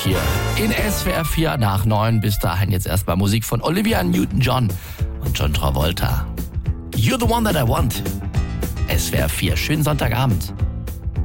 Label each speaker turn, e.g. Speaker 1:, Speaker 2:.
Speaker 1: hier in SWR 4 nach 9. Bis dahin jetzt erstmal Musik von Olivia Newton-John und John Travolta. You're the one that I want. SWR 4, schönen Sonntagabend.